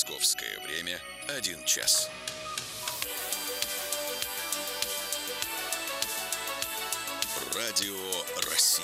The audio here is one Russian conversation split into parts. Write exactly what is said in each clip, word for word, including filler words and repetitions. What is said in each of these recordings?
Московское время один час. Радио России.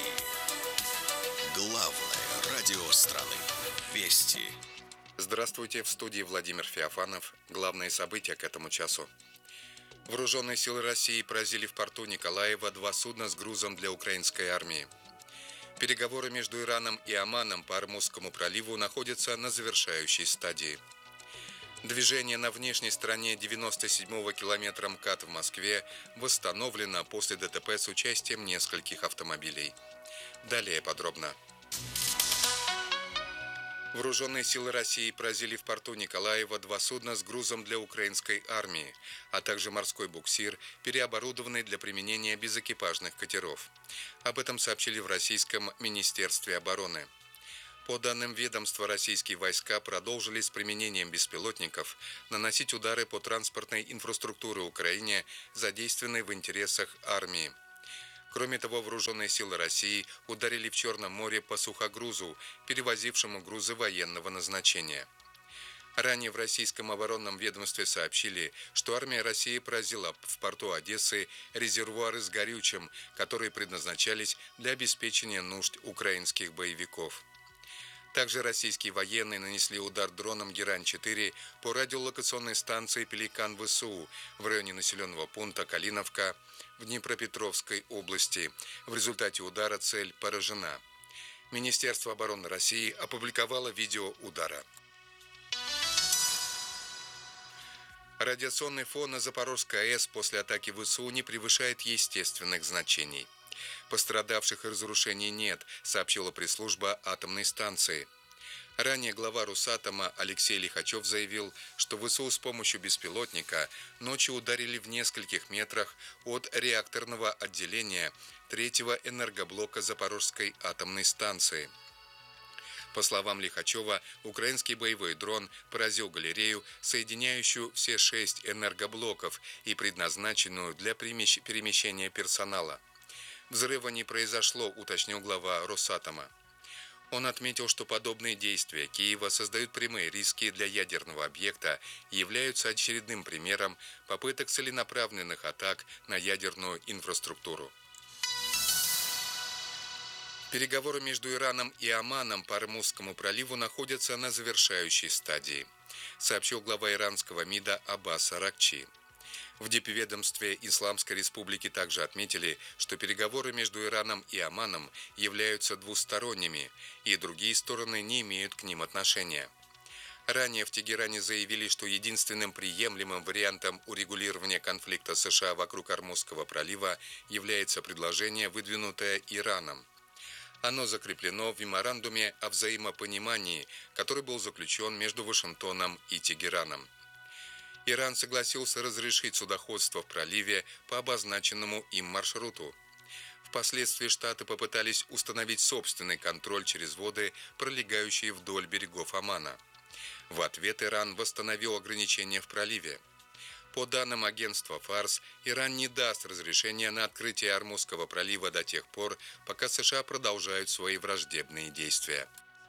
Главное радио страны. Вести. Здравствуйте, в студии Владимир Феофанов. Главные события к этому часу. Вооруженные силы России поразили в порту Николаева два судна с грузом для украинской армии. Переговоры между Ираном и Оманом по Ормузскому проливу находятся на завершающей стадии. Движение на внешней стороне девяносто седьмого километра МКАД в Москве восстановлено после ДТП с участием нескольких автомобилей. Далее подробно. Вооруженные силы России поразили в порту Николаева два судна с грузом для украинской армии, а также морской буксир, переоборудованный для применения безэкипажных катеров. Об этом сообщили в Российском Министерстве обороны. По данным ведомства, российские войска продолжили с применением беспилотников наносить удары по транспортной инфраструктуре Украины, задействованной в интересах армии. Кроме того, вооруженные силы России ударили в Черном море по сухогрузу, перевозившему грузы военного назначения. Ранее в российском оборонном ведомстве сообщили, что армия России поразила в порту Одессы резервуары с горючим, которые предназначались для обеспечения нужд украинских боевиков. Также российские военные нанесли удар дроном Герань-четыре по радиолокационной станции «Пеликан» ВСУ в районе населенного пункта Калиновка в Днепропетровской области. В результате удара цель поражена. Министерство обороны России опубликовало видео удара. Радиационный фон на Запорожской АЭС после атаки ВСУ не превышает естественных значений. Пострадавших и разрушений нет, сообщила пресс-служба атомной станции. Ранее глава Росатома Алексей Лихачев заявил, что ВСУ с помощью беспилотника ночью ударили в нескольких метрах от реакторного отделения третьего энергоблока Запорожской атомной станции. По словам Лихачева, украинский боевой дрон поразил галерею, соединяющую все шесть энергоблоков и предназначенную для перемещения персонала. Взрыва не произошло, уточнил глава Росатома. Он отметил, что подобные действия Киева создают прямые риски для ядерного объекта и являются очередным примером попыток целенаправленных атак на ядерную инфраструктуру. Переговоры между Ираном и Оманом по Ормузскому проливу находятся на завершающей стадии, сообщил глава иранского МИДа Аббас Аракчи. В дипведомстве Исламской Республики также отметили, что переговоры между Ираном и Оманом являются двусторонними, и другие стороны не имеют к ним отношения. Ранее в Тегеране заявили, что единственным приемлемым вариантом урегулирования конфликта США вокруг Ормузского пролива является предложение, выдвинутое Ираном. Оно закреплено в меморандуме о взаимопонимании, который был заключен между Вашингтоном и Тегераном. Иран согласился разрешить судоходство в проливе по обозначенному им маршруту. Впоследствии Штаты попытались установить собственный контроль через воды, пролегающие вдоль берегов Омана. В ответ Иран восстановил ограничения в проливе. По данным агентства Фарс, Иран не даст разрешения на открытие Ормузского пролива до тех пор, пока США продолжают свои враждебные действия.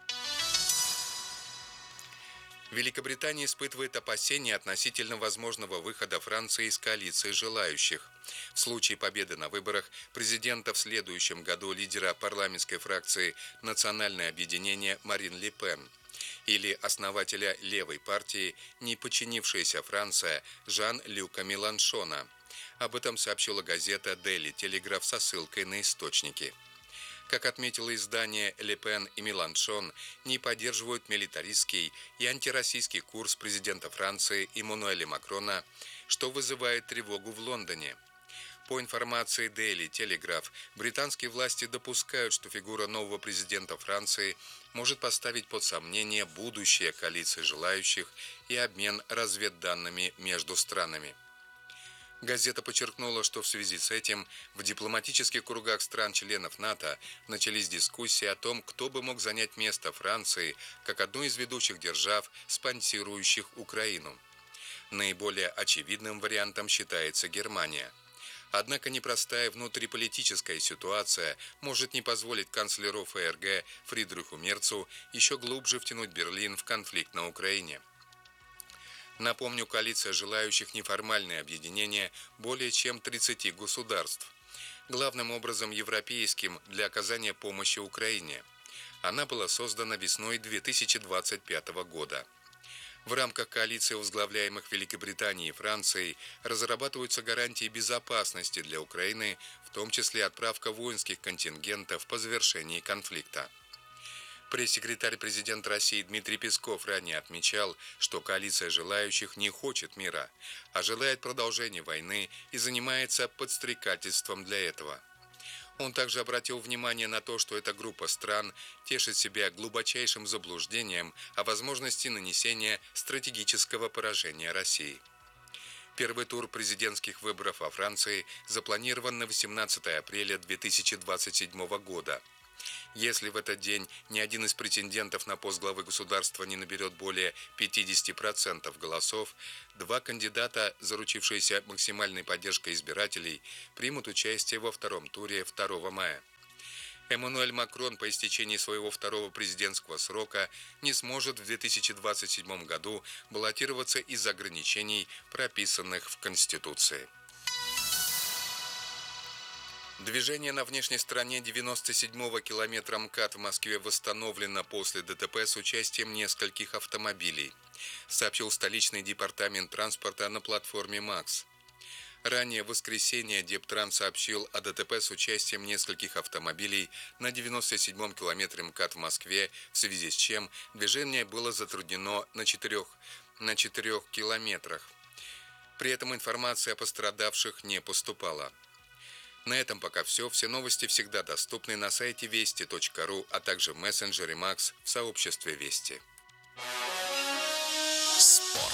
Великобритания испытывает опасения относительно возможного выхода Франции из коалиции желающих. В случае победы на выборах президента в следующем году лидера парламентской фракции «Национальное объединение» Марин Ле Пен или основателя левой партии «Не подчинившаяся Франция» Жан-Люка Меланшона. Об этом сообщила газета «Дейли Телеграф» со ссылкой на источники. Как отметило издание, Ле Пен и Меланшон не поддерживают милитаристский и антироссийский курс президента Франции Эммануэля Макрона, что вызывает тревогу в Лондоне. По информации Daily Telegraph, британские власти допускают, что фигура нового президента Франции может поставить под сомнение будущее коалиции желающих и обмен разведданными между странами. Газета подчеркнула, что в связи с этим в дипломатических кругах стран-членов НАТО начались дискуссии о том, кто бы мог занять место Франции как одной из ведущих держав, спонсирующих Украину. Наиболее очевидным вариантом считается Германия. Однако непростая внутриполитическая ситуация может не позволить канцлеру ФРГ Фридриху Мерцу еще глубже втянуть Берлин в конфликт на Украине. Напомню, коалиция желающих неформальное объединение более чем тридцати государств, главным образом европейским, для оказания помощи Украине. Она была создана весной две тысячи двадцать пятого года. В рамках коалиции, возглавляемых Великобританией и Францией, разрабатываются гарантии безопасности для Украины, в том числе отправка воинских контингентов по завершении конфликта. Пресс-секретарь президента России Дмитрий Песков ранее отмечал, что коалиция желающих не хочет мира, а желает продолжения войны и занимается подстрекательством для этого. Он также обратил внимание на то, что эта группа стран тешит себя глубочайшим заблуждением о возможности нанесения стратегического поражения России. Первый тур президентских выборов во Франции запланирован на восемнадцатое апреля две тысячи двадцать седьмого года. Если в этот день ни один из претендентов на пост главы государства не наберет более пятидесяти процентов голосов, два кандидата, заручившиеся максимальной поддержкой избирателей, примут участие во втором туре второго мая. Эммануэль Макрон по истечении своего второго президентского срока не сможет в две тысячи двадцать седьмом году баллотироваться из-за ограничений, прописанных в Конституции. Движение на внешней стороне девяносто седьмого километра МКАД в Москве восстановлено после ДТП с участием нескольких автомобилей, сообщил столичный департамент транспорта на платформе МАКС. Ранее в воскресенье Дептранс сообщил о ДТП с участием нескольких автомобилей на девяносто седьмом километре МКАД в Москве, в связи с чем движение было затруднено на четырех, на четырех километрах. При этом информация о пострадавших не поступала. На этом пока все. Все новости всегда доступны на сайте вести точка ру, а также в мессенджере МАКС в сообществе Вести. Спорт.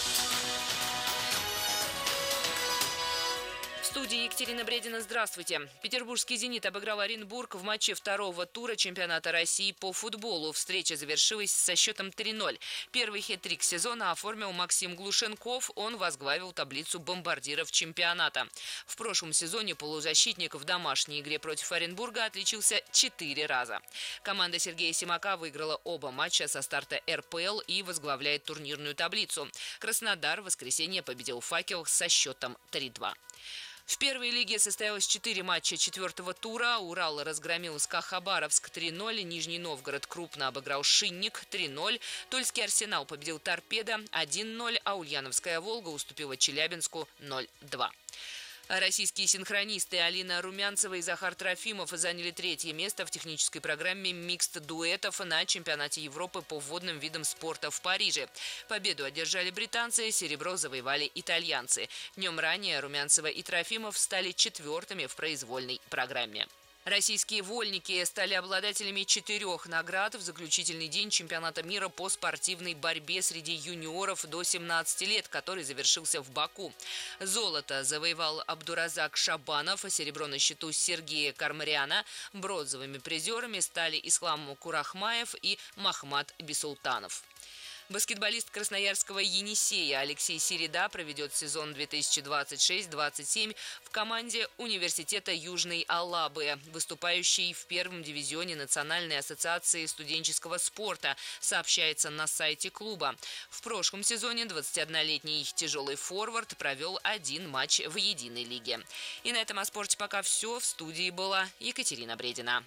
В студии Екатерина Бредина. Здравствуйте. Петербургский «Зенит» обыграл Оренбург в матче второго тура чемпионата России по футболу. Встреча завершилась со счетом три ноль. Первый хет-трик сезона оформил Максим Глушенков. Он возглавил таблицу бомбардиров чемпионата. В прошлом сезоне полузащитник в домашней игре против Оренбурга отличился четыре раза. Команда Сергея Симака выиграла оба матча со старта эр пэ эл и возглавляет турнирную таблицу. Краснодар в воскресенье победил «Факел» со счетом три два. В первой лиге состоялось четыре матча четвертого тура. Урал разгромил СКА Хабаровск три ноль, Нижний Новгород крупно обыграл Шинник три ноль, Тульский Арсенал победил Торпедо один ноль, а Ульяновская Волга уступила Челябинску ноль два. Российские синхронисты Алина Румянцева и Захар Трофимов заняли третье место в технической программе микст-дуэтов на чемпионате Европы по водным видам спорта в Париже. Победу одержали британцы, серебро завоевали итальянцы. Днем ранее Румянцева и Трофимов стали четвертыми в произвольной программе. Российские вольники стали обладателями четырех наград в заключительный день чемпионата мира по спортивной борьбе среди юниоров до семнадцати лет, который завершился в Баку. Золото завоевал Абдуразак Шабанов, серебро на счету Сергея Кармаряна. Бронзовыми призерами стали Ислам Курахмаев и Махмад Бисултанов. Баскетболист красноярского «Енисея» Алексей Середа проведет сезон две тысячи двадцать шесть двадцать семь в команде Университета Южной Алабы, выступающей в первом дивизионе Национальной ассоциации студенческого спорта, сообщается на сайте клуба. В прошлом сезоне двадцатиоднолетний тяжелый форвард провел один матч в единой лиге. И на этом о спорте пока все. В студии была Екатерина Бредина.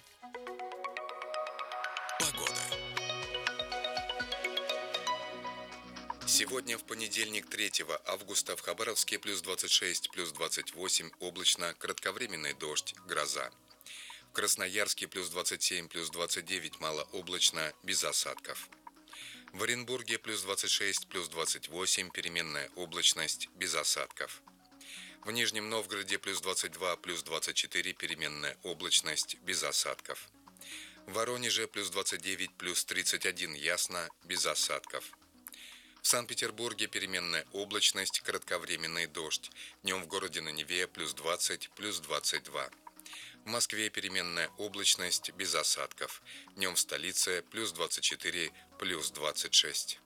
Погода. Сегодня, в понедельник, третьего августа, в Хабаровске плюс двадцать шесть, плюс двадцать восемь, облачно, кратковременный дождь, гроза. В Красноярске плюс двадцать семь, плюс двадцать девять, малооблачно, без осадков. В Оренбурге плюс двадцать шесть, плюс двадцать восемь, переменная облачность, без осадков. В Нижнем Новгороде плюс двадцать два, плюс двадцать четыре, переменная облачность, без осадков. В Воронеже плюс двадцать девять, плюс тридцать один, ясно, без осадков. В Санкт-Петербурге переменная облачность, кратковременный дождь. Днем в городе на Неве плюс двадцать, плюс двадцать два. В Москве переменная облачность, без осадков. Днем в столице плюс двадцать четыре, плюс двадцать шесть.